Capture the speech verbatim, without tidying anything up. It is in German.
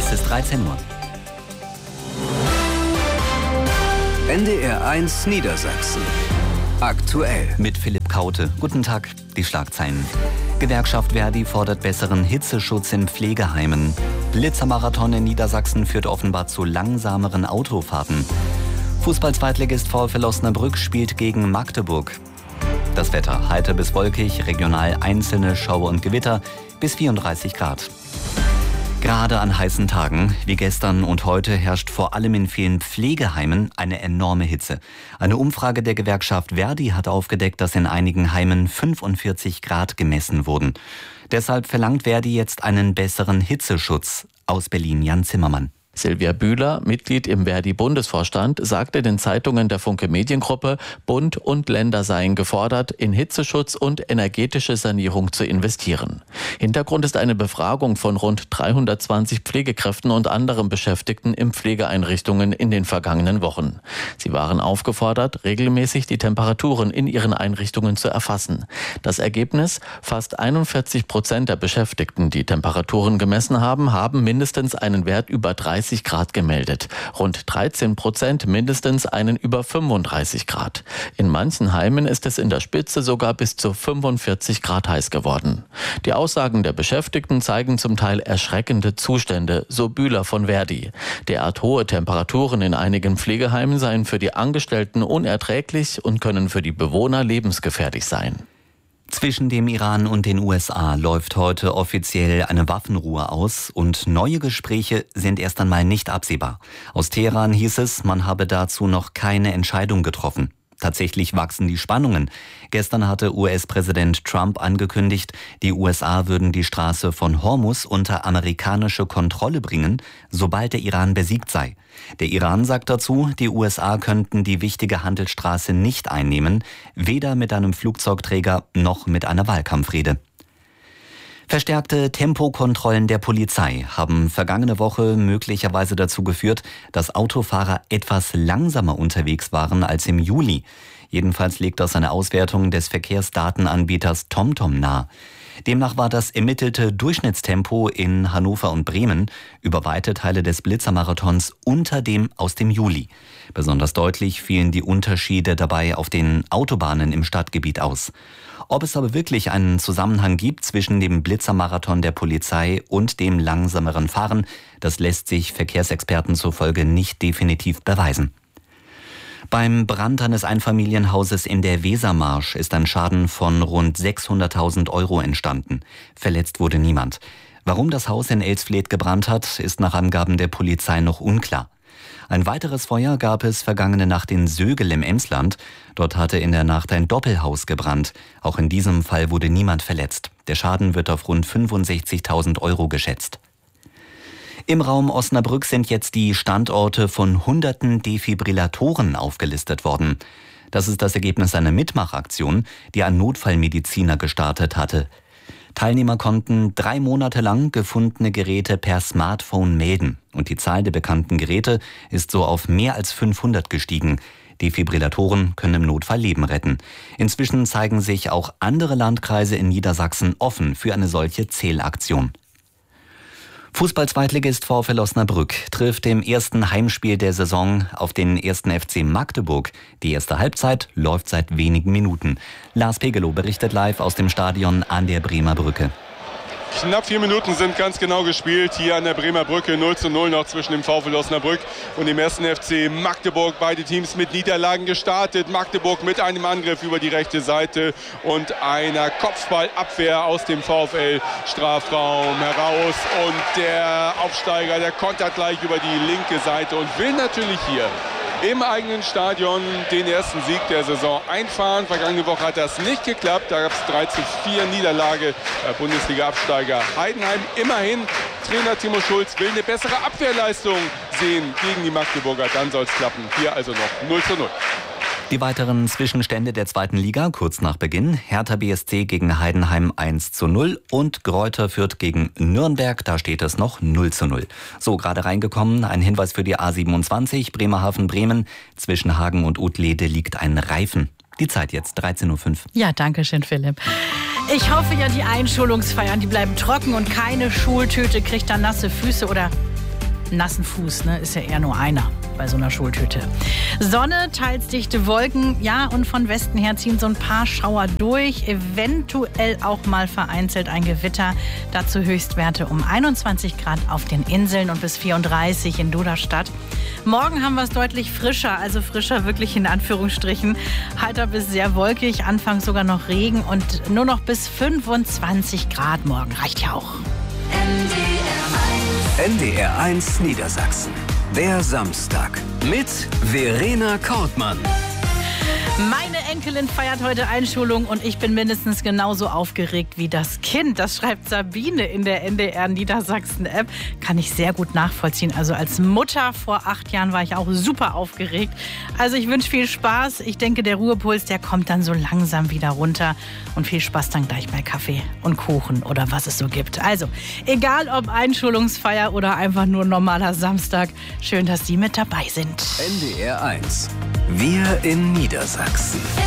Es ist dreizehn Uhr. N D R eins Niedersachsen. Aktuell. Mit Philipp Kaute. Guten Tag, die Schlagzeilen. Gewerkschaft Verdi fordert besseren Hitzeschutz in Pflegeheimen. Blitzermarathon in Niedersachsen führt offenbar zu langsameren Autofahrten. Fußball-Zweitligist VfL Osnabrück spielt gegen Magdeburg. Das Wetter heiter bis wolkig, regional einzelne Schauer und Gewitter bis vierunddreißig Grad. Gerade an heißen Tagen wie gestern und heute herrscht vor allem in vielen Pflegeheimen eine enorme Hitze. Eine Umfrage der Gewerkschaft Verdi hat aufgedeckt, dass in einigen Heimen fünfundvierzig Grad gemessen wurden. Deshalb verlangt Verdi jetzt einen besseren Hitzeschutz. Aus Berlin Jan Zimmermann. Silvia Bühler, Mitglied im Verdi-Bundesvorstand, sagte den Zeitungen der Funke Mediengruppe, Bund und Länder seien gefordert, in Hitzeschutz und energetische Sanierung zu investieren. Hintergrund ist eine Befragung von rund dreihundertzwanzig Pflegekräften und anderen Beschäftigten in Pflegeeinrichtungen in den vergangenen Wochen. Sie waren aufgefordert, regelmäßig die Temperaturen in ihren Einrichtungen zu erfassen. Das Ergebnis: Fast einundvierzig Prozent der Beschäftigten, die Temperaturen gemessen haben, haben mindestens einen Wert über dreißig Grad gemeldet. Rund dreizehn Prozent mindestens einen über fünfunddreißig Grad. In manchen Heimen ist es in der Spitze sogar bis zu fünfundvierzig Grad heiß geworden. Die Aussagen der Beschäftigten zeigen zum Teil erschreckende Zustände, so Bühler von Verdi. Derart hohe Temperaturen in einigen Pflegeheimen seien für die Angestellten unerträglich und können für die Bewohner lebensgefährlich sein. Zwischen dem Iran und den U S A läuft heute offiziell eine Waffenruhe aus und neue Gespräche sind erst einmal nicht absehbar. Aus Teheran hieß es, man habe dazu noch keine Entscheidung getroffen. Tatsächlich wachsen die Spannungen. Gestern hatte U S-Präsident Trump angekündigt, die U S A würden die Straße von Hormuz unter amerikanische Kontrolle bringen, sobald der Iran besiegt sei. Der Iran sagt dazu, die U S A könnten die wichtige Handelsstraße nicht einnehmen, weder mit einem Flugzeugträger noch mit einer Wahlkampfrede. Verstärkte Tempokontrollen der Polizei haben vergangene Woche möglicherweise dazu geführt, dass Autofahrer etwas langsamer unterwegs waren als im Juli. Jedenfalls legt das eine Auswertung des Verkehrsdatenanbieters TomTom nahe. Demnach war das ermittelte Durchschnittstempo in Hannover und Bremen über weite Teile des Blitzermarathons unter dem aus dem Juli. Besonders deutlich fielen die Unterschiede dabei auf den Autobahnen im Stadtgebiet aus. Ob es aber wirklich einen Zusammenhang gibt zwischen dem Blitzermarathon der Polizei und dem langsameren Fahren, das lässt sich Verkehrsexperten zufolge nicht definitiv beweisen. Beim Brand eines Einfamilienhauses in der Wesermarsch ist ein Schaden von rund sechshunderttausend Euro entstanden. Verletzt wurde niemand. Warum das Haus in Elsfleth gebrannt hat, ist nach Angaben der Polizei noch unklar. Ein weiteres Feuer gab es vergangene Nacht in Sögel im Emsland. Dort hatte in der Nacht ein Doppelhaus gebrannt. Auch in diesem Fall wurde niemand verletzt. Der Schaden wird auf rund fünfundsechzigtausend Euro geschätzt. Im Raum Osnabrück sind jetzt die Standorte von hunderten Defibrillatoren aufgelistet worden. Das ist das Ergebnis einer Mitmachaktion, die ein Notfallmediziner gestartet hatte. Teilnehmer konnten drei Monate lang gefundene Geräte per Smartphone melden. Und die Zahl der bekannten Geräte ist so auf mehr als fünfhundert gestiegen. Defibrillatoren können im Notfall Leben retten. Inzwischen zeigen sich auch andere Landkreise in Niedersachsen offen für eine solche Zählaktion. Fußball-Zweitligist VfL Osnabrück trifft im ersten Heimspiel der Saison auf den ersten F C Magdeburg. Die erste Halbzeit läuft seit wenigen Minuten. Lars Pegelow berichtet live aus dem Stadion an der Bremer Brücke. Knapp vier Minuten sind ganz genau gespielt hier an der Bremer Brücke. null zu null noch zwischen dem VfL Osnabrück und dem ersten F C Magdeburg. Beide Teams mit Niederlagen gestartet. Magdeburg mit einem Angriff über die rechte Seite und einer Kopfballabwehr aus dem VfL-Strafraum heraus. Und der Aufsteiger, der kontert gleich über die linke Seite und will natürlich hier im eigenen Stadion den ersten Sieg der Saison einfahren. Vergangene Woche hat das nicht geklappt. Da gab es drei zu vier Niederlage bei Bundesliga-Absteiger Heidenheim. Immerhin, Trainer Timo Schulz will eine bessere Abwehrleistung sehen gegen die Magdeburger. Dann soll es klappen. Hier also noch null zu null. Die weiteren Zwischenstände der zweiten Liga kurz nach Beginn. Hertha B S C gegen Heidenheim eins zu null und Greuther Fürth gegen Nürnberg, da steht es noch null zu null. So, gerade reingekommen, ein Hinweis für die A siebenundzwanzig, Bremerhaven-Bremen. Zwischen Hagen und Utlede liegt ein Reifen. Die Zeit jetzt, dreizehn Uhr fünf. Ja, danke schön, Philipp. Ich hoffe ja, die Einschulungsfeiern, die bleiben trocken und keine Schultüte kriegt dann nasse Füße oder nassen Fuß, ne, ist ja eher nur einer bei so einer Schultüte. Sonne, teils dichte Wolken, ja, und von Westen her ziehen so ein paar Schauer durch, eventuell auch mal vereinzelt ein Gewitter. Dazu Höchstwerte um einundzwanzig Grad auf den Inseln und bis vierunddreißig in Duderstadt. Morgen haben wir es deutlich frischer, also frischer wirklich in Anführungsstrichen. Heiter bis sehr wolkig, anfangs sogar noch Regen und nur noch bis fünfundzwanzig Grad morgen. Reicht ja auch. N D R eins Niedersachsen. Der Samstag mit Verena Kortmann. Meine Enkelin feiert heute Einschulung und ich bin mindestens genauso aufgeregt wie das Kind. Das schreibt Sabine in der N D R Niedersachsen-App. Kann ich sehr gut nachvollziehen. Also als Mutter vor acht Jahren war ich auch super aufgeregt. Also ich wünsche viel Spaß. Ich denke, der Ruhepuls, der kommt dann so langsam wieder runter. Und viel Spaß dann gleich bei Kaffee und Kuchen oder was es so gibt. Also, egal ob Einschulungsfeier oder einfach nur normaler Samstag, schön, dass Sie mit dabei sind. N D R eins. Wir in Niedersachsen.